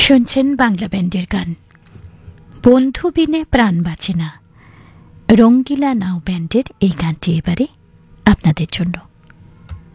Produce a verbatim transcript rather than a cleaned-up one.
শুনছেন বাংলা ব্যান্ডের গান বন্ধু বিনে প্রাণ বাঁচে না। রঙ্গিলা নাও ব্যান্ডের এই গানটি এবারে আপনাদের জন্য।